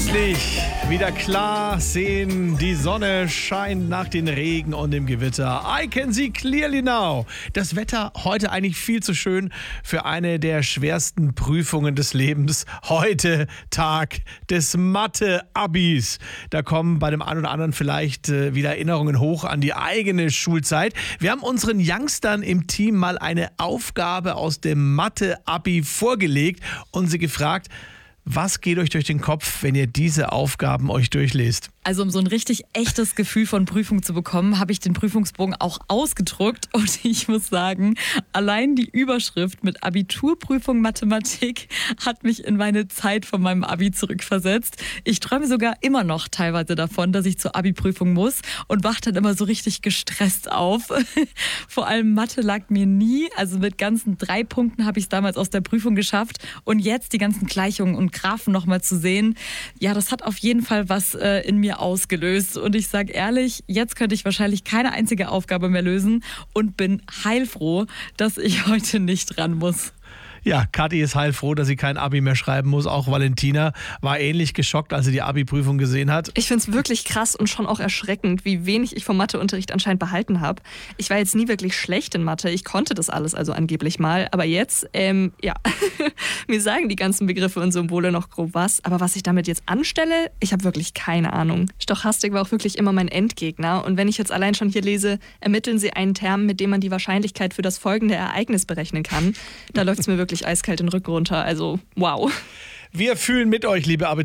Endlich wieder klar sehen, die Sonne scheint nach dem Regen und dem Gewitter. I can see clearly now. Das Wetter heute eigentlich viel zu schön für eine der schwersten Prüfungen des Lebens. Heute Tag des Mathe-Abis. Da kommen bei dem einen oder anderen vielleicht wieder Erinnerungen hoch an die eigene Schulzeit. Wir haben unseren Youngstern im Team mal eine Aufgabe aus dem Mathe-Abi vorgelegt und sie gefragt, was geht euch durch den Kopf, wenn ihr diese Aufgaben euch durchlest? Also um so ein richtig echtes Gefühl von Prüfung zu bekommen, habe ich den Prüfungsbogen auch ausgedruckt. Und ich muss sagen, allein die Überschrift mit Abiturprüfung Mathematik hat mich in meine Zeit von meinem Abi zurückversetzt. Ich träume sogar immer noch teilweise davon, dass ich zur Abi-Prüfung muss und wache dann immer so richtig gestresst auf. Vor allem Mathe lag mir nie. Also mit ganzen 3 Punkten habe ich es damals aus der Prüfung geschafft. Und jetzt die ganzen Gleichungen und Graphen nochmal zu sehen, ja, das hat auf jeden Fall was in mir ausgelöst. Und ich sage ehrlich, jetzt könnte ich wahrscheinlich keine einzige Aufgabe mehr lösen und bin heilfroh, dass ich heute nicht ran muss. Ja, Kathi ist heilfroh, dass sie kein Abi mehr schreiben muss. Auch Valentina war ähnlich geschockt, als sie die Abi-Prüfung gesehen hat. Ich finde es wirklich krass und schon auch erschreckend, wie wenig ich vom Matheunterricht anscheinend behalten habe. Ich war jetzt nie wirklich schlecht in Mathe. Ich konnte das alles also angeblich mal. Aber jetzt, ja, mir sagen die ganzen Begriffe und Symbole noch grob was. Aber was ich damit jetzt anstelle, ich habe wirklich keine Ahnung. Stochastik war auch wirklich immer mein Endgegner. Und wenn ich jetzt allein schon hier lese, ermitteln Sie einen Term, mit dem man die Wahrscheinlichkeit für das folgende Ereignis berechnen kann, da läuft es mir wirklich eiskalt den Rücken runter. Also, wow. Wir fühlen mit euch, liebe